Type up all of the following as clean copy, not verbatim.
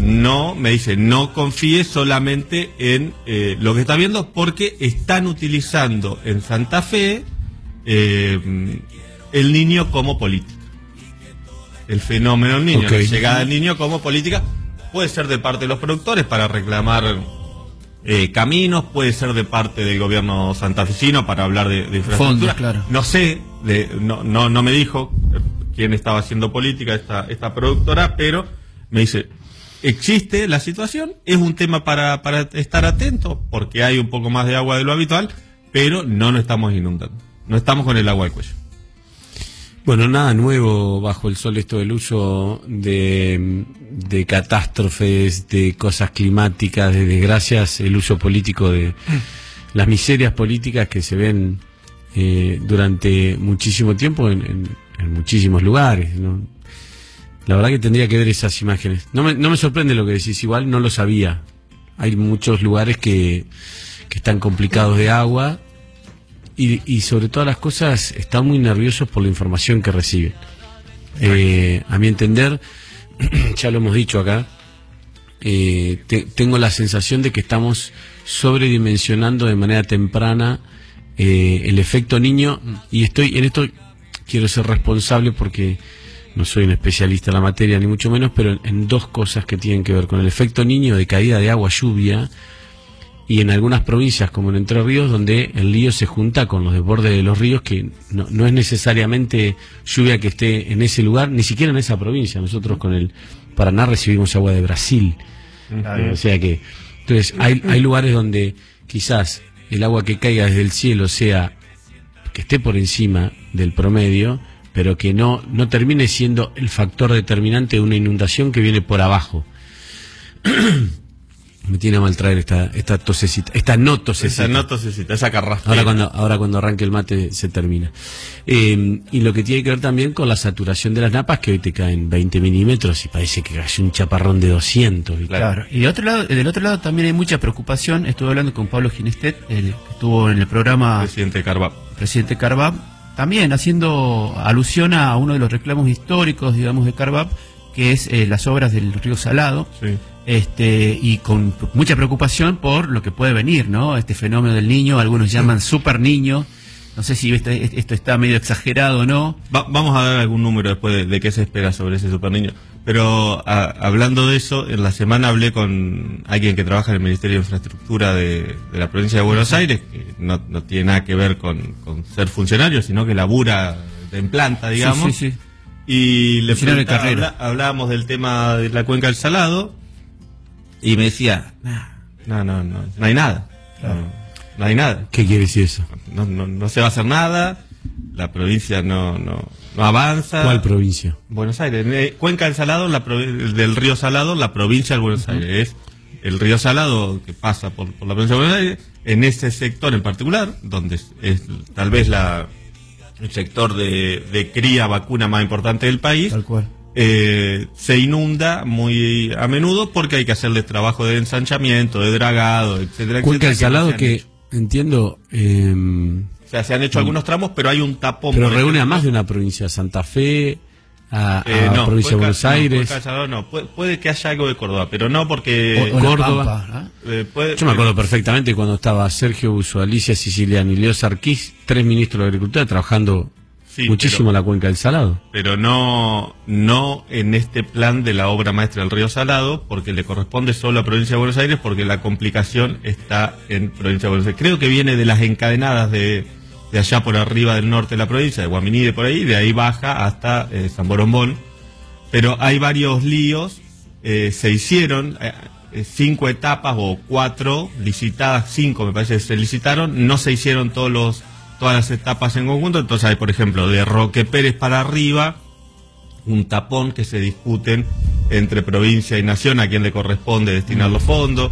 no, me dice, no confíe solamente en lo que está viendo, porque están utilizando en Santa Fe el niño como política. El fenómeno del niño, la llegada del niño como política, puede ser de parte de los productores para reclamar caminos, puede ser de parte del gobierno santafesino para hablar de infraestructura. Fondos, claro. No sé, no me dijo quién estaba haciendo política esta productora, pero me dice, existe la situación, es un tema para estar atento, porque hay un poco más de agua de lo habitual, pero no nos estamos inundando, no estamos con el agua al cuello. Bueno, nada nuevo bajo el sol esto del uso de catástrofes, de cosas climáticas, de desgracias, el uso político de las miserias políticas que se ven durante muchísimo tiempo en muchísimos lugares, ¿no? La verdad que tendría que ver esas imágenes. No me sorprende lo que decís, igual no lo sabía. Hay muchos lugares que están complicados de agua. Y sobre todas las cosas están muy nerviosos por la información que reciben. A mi entender, ya lo hemos dicho acá, tengo la sensación de que estamos sobredimensionando de manera temprana el efecto niño, y en esto quiero ser responsable porque no soy un especialista en la materia ni mucho menos, pero en dos cosas que tienen que ver con el efecto niño de caída de agua, lluvia, y en algunas provincias como en Entre Ríos, donde el río se junta con los desbordes de los ríos, que no es necesariamente lluvia que esté en ese lugar, ni siquiera en esa provincia. Nosotros con el Paraná recibimos agua de Brasil. O sea que, entonces, hay lugares donde quizás el agua que caiga desde el cielo sea, que esté por encima del promedio, pero que no termine siendo el factor determinante de una inundación que viene por abajo. Me tiene a mal traer esta tosecita, esta no tosecita, esa carraspera. Ahora cuando arranque el mate se termina. Y lo que tiene que ver también con la saturación de las napas, que hoy te caen 20 milímetros y parece que cayó un chaparrón de 200. Claro. Y del otro lado también hay mucha preocupación. Estuve hablando con Pablo Ginestet, que estuvo en el programa Presidente Carvap, también haciendo alusión a uno de los reclamos históricos, digamos, de Carvap, que es las obras del río Salado. Sí. Y con mucha preocupación por lo que puede venir, ¿no? Este fenómeno del niño, algunos llaman super niño. No sé si esto está medio exagerado o no. Vamos a dar algún número después de qué se espera sobre ese super niño. Pero hablando de eso, en la semana hablé con alguien que trabaja en el Ministerio de Infraestructura de la provincia de Buenos Aires, que no tiene nada que ver con ser funcionario, sino que labura en planta, digamos. Sí. Y le hablábamos del tema de la cuenca del Salado. Y me decía, no hay nada. No hay nada. ¿Qué quiere decir eso? No se va a hacer nada, la provincia no avanza. ¿Cuál provincia? Buenos Aires. Cuenca del Salado, del río Salado, la provincia de Buenos Aires. Es el río Salado que pasa por la provincia de Buenos Aires, en ese sector en particular, donde es tal vez el sector de cría vacuna más importante del país. Tal cual. Se inunda muy a menudo porque hay que hacerles trabajo de ensanchamiento, de dragado, etcétera. Cuenca del Salado que entiendo. O sea, se han hecho algunos tramos, pero hay un tapón. Pero reúne a más de una provincia, Santa Fe, a provincia de Buenos Aires. Cuenca del Salado no, puede que haya algo de Córdoba, pero no porque Córdoba. Pampa, Yo me acuerdo perfectamente cuando estaba Sergio Busso, Alicia Siciliani y Leo Sarquís, 3 ministros de Agricultura, trabajando muchísimo la Cuenca del Salado. Pero no en este plan de la obra maestra del río Salado, porque le corresponde solo a provincia de Buenos Aires, porque la complicación está en provincia de Buenos Aires. Creo que viene de las encadenadas de allá por arriba del norte de la provincia, de Guaminí, de por ahí, de ahí baja hasta San Borombón. Pero hay varios líos, se hicieron 5 etapas o 4 licitadas, 5 me parece que se licitaron, no se hicieron todas las etapas en conjunto. Entonces hay, por ejemplo, de Roque Pérez para arriba, un tapón que se discuten entre provincia y nación a quién le corresponde destinar los fondos.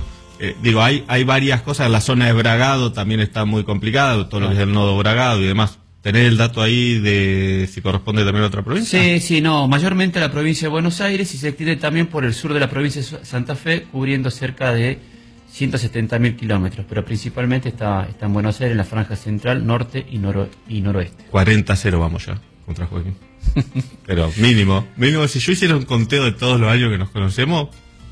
Hay varias cosas. La zona de Bragado también está muy complicada, todo lo que es el nodo Bragado y demás. ¿Tenés el dato ahí de si corresponde también a otra provincia? Sí, mayormente a la provincia de Buenos Aires, y se extiende también por el sur de la provincia de Santa Fe, cubriendo cerca de 170.000 kilómetros, pero principalmente está en Buenos Aires, en la franja central, norte y noroeste. 40-0 vamos ya, contra Joaquín. Pero mínimo, si yo hiciera un conteo de todos los años que nos conocemos,